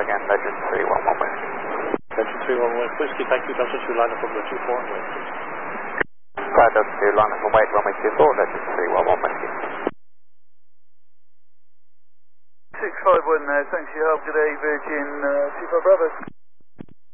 again, Legend 311 Whiskey. Legend 311 Whiskey, thank you. Delta 2 line up runway 24 and wait, please. Delta 2 line up and wait, runway 24, Legend 311 Whiskey. 651 there, thanks for your help today, Virgin 25 Bravo.